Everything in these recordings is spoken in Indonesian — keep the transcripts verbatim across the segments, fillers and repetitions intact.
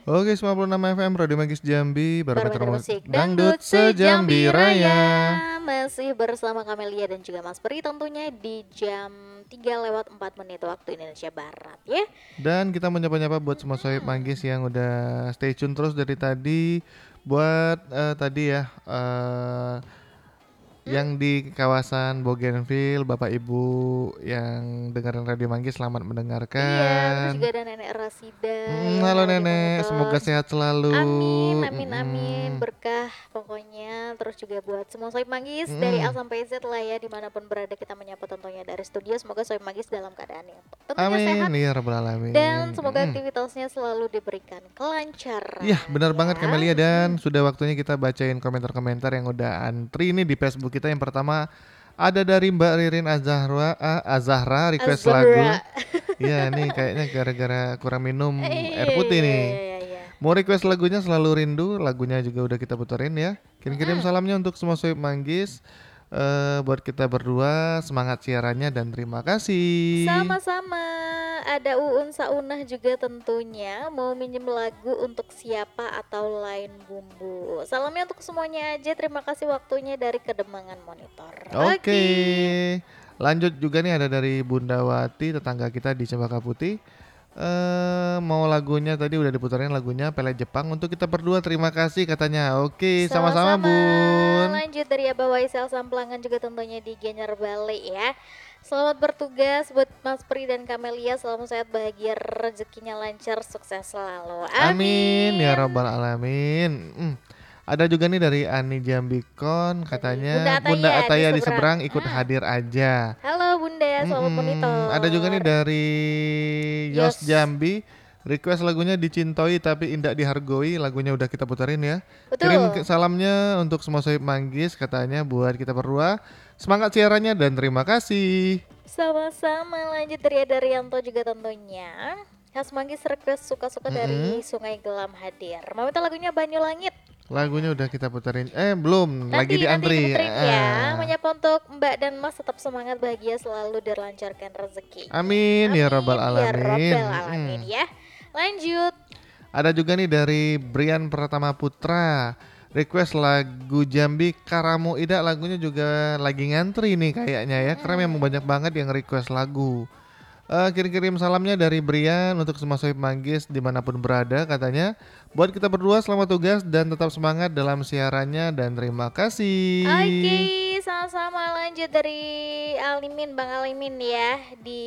Oke, sembilan puluh enam F M Radio Magis Jambi, Barometer Barometer Musik Dangdut Dangdut Sejambi Sejambi Raya. Raya. Masih bersama Kamelia dan juga Mas Peri tentunya di jam tiga lewat empat menit waktu Indonesia Barat ya. Dan kita menyapa-nyapa buat semua sohib Manggis yang udah stay tune terus dari tadi. Buat eh, tadi ya eh, yang di kawasan Bougainville, Bapak Ibu yang dengerin Radio Manggis selamat Iya, terus mendengarkan. juga ada Nenek Rasida Mm, yang halo lagi Nenek, semoga mengutus. sehat selalu. Amin, amin, amin, Mm-mm. berkah pokoknya. Terus juga buat semua Sohib Manggis dari A Mm-mm. sampai Z lah ya, dimanapun berada kita menyapa tentunya dari studio. Semoga Sohib Manggis dalam keadaan yang tentunya sehat Amin, ya rabbal dan alamin. semoga Mm-mm. aktivitasnya selalu diberikan Iya, kelancaran benar banget ya. Kamelia, dan Mm-mm. sudah waktunya kita bacain komentar-komentar yang udah antri nih di Facebook kita. Yang pertama ada dari Mbak Ririn Azahra, ah, Azahra request lagu. Azura. Iya, nih kayaknya gara-gara kurang minum air Iya, putih iya, nih. iya, iya. Mau request lagunya Selalu Rindu, lagunya juga udah kita puterin ya. Kirim-kirim Mm-mm. salamnya untuk semua Sohib Manggis. Eh, buat kita berdua, semangat siarannya dan terima kasih. Sama-sama. Ada Uun Saunah juga tentunya mau minjem lagu untuk siapa atau lain bumbu. Salamnya untuk semuanya aja. Terima kasih waktunya dari Kedemangan Monitor. Oke. Oke. Lanjut juga nih ada dari Bunda Wati, tetangga kita di Cempaka Putih. Eh mau lagunya tadi udah diputarin lagunya Pele Jepang untuk kita berdua, terima kasih katanya. Oke, sama-sama Sama-sama. Bun. Lanjut dari Abah Waisel Samplangan juga tentunya di Gianyar Bali ya. Selamat bertugas buat Mas Pri dan Kamelia. Selamat sehat, bahagia, rezekinya lancar, sukses selalu. Amin ya Amin. rabbal alamin. Hmm. Ada juga nih dari Ani Jambikon, Dari katanya Bunda Bunda Ataya Ataya di di seberang seberang. ikut Hmm. hadir aja. Halo Bunda, selamat Mm-mm. Ada juga nih monitor. dari Yos Yos, Jambi, request lagunya Dicintoi Tapi Indah Dihargoi, lagunya udah kita puterin ya. Kirim ke- betul. salamnya untuk semua sohib Manggis, katanya buat kita berdua. Semangat siarannya dan terima kasih. Sama-sama. Lanjut dari Ada Rianto juga tentunya. Khas Manggis request suka-suka dari Mm-mm. Sungai Gelam hadir. Mau minta lagunya Banyu Langit. Lagunya udah kita puterin. Eh belum, lagi Nanti di nanti antri. diputerin ya. Ah. Menyapa untuk Mbak dan Mas, tetap semangat, bahagia selalu, dilancarkan rezekinya. Amin ya rabbal Amin ya alamin. robbal Mm-mm. alamin ya. Lanjut. Ada juga nih dari Brian Pratama Putra, request lagu Jambi Karamu Ida, lagunya juga lagi ngantri nih kayaknya ya, karena memang Mm-mm. banyak banget yang request lagu. Eh, kirim-kirim salamnya dari Brian untuk semua sohib Manggis dimanapun berada, katanya buat kita berdua selamat tugas dan tetap semangat dalam siarannya dan terima Oke, kasih. sama-sama. Lanjut dari Alimin, Bang Alimin ya, di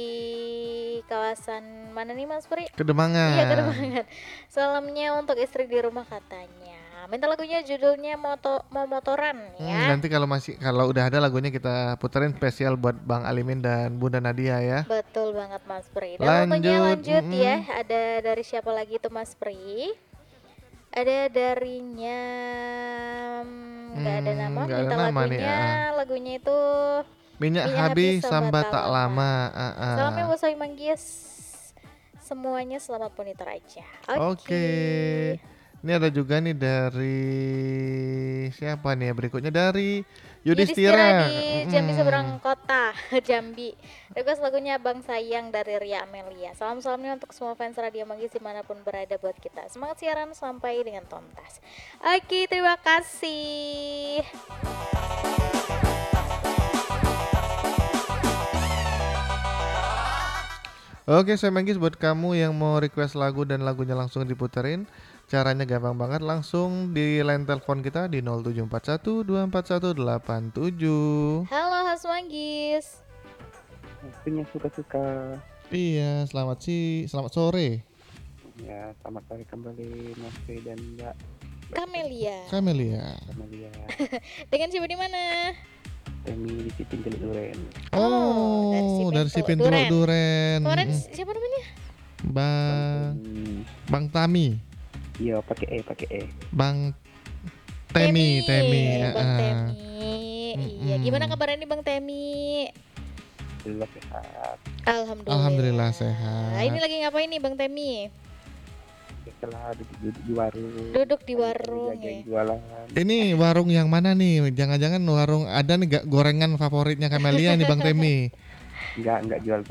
kawasan mana nih Mas Pri? Iya, Kedemangan. Kedemangan. Salamnya untuk istri di rumah katanya. Minta lagunya judulnya moto mau motoran Hmm, ya. nanti kalau masih kalau udah ada lagunya kita puterin spesial buat Bang Alimin dan Bunda Nadia ya. Betul banget Mas Pri. Dan tentunya Lanjut. lanjut ya, Mm-mm. ada dari siapa lagi tuh Mas Pri? Ada darinya mm, nggak ada Hmm, nama. nggak ada Minta nama nih. lagunya, ah, ah. lagunya itu Minyak Minyak habis habis sambat sambat tak tak lama. lama. ah, ah. Salamnya buat Sohib Manggis. Semuanya selamat monitor aja. Oke. Oke. Ini ada juga nih dari siapa nih ya berikutnya, dari Yudhistira Yudhistira. di Jambi seberang Mm-mm. kota, Jambi. Request lagunya Bang Sayang dari Ria Amelia. Salam-salamnya untuk semua fans Radio Manggis dimanapun berada buat kita. Semangat siaran sampai dengan tuntas. Oke, terima kasih. Oke, saya Manggis buat kamu yang mau request lagu dan lagunya langsung diputerin. Caranya gampang banget, langsung di line telepon kita di nol tujuh empat satu dua empat satu delapan tujuh. Halo Has Manggis. Punya suka-suka. Iya, selamat sih, selamat sore. Ya, selamat sore kembali Mas Pri dan Mbak Kamelia. Kamelia. Kamelia. Dengan siapa di mana? Temi di Sipin Teluk Duren. Oh, Oh, dari si Teluk Pintu Duren. Duren. Kemarin Mm-mm. siapa namanya? Bang Hmm, Bang Tami. iya pakai E, pakai E. Bang Temi, Temi. Bang ah. Temi. Iya, Mm-mm. gimana kabarnya nih Bang Temi? Alhamdulillah sehat. Alhamdulillah. Alhamdulillah sehat. Nah, ini lagi ngapain nih Bang Temi? Setelah duduk-duduk di warung. Duduk di Lagi warung jagain ya. jualan. Ini warung yang mana nih? Jangan-jangan warung ada nih gak gorengan favoritnya Kamelia nih Bang Temi. Enggak, enggak jual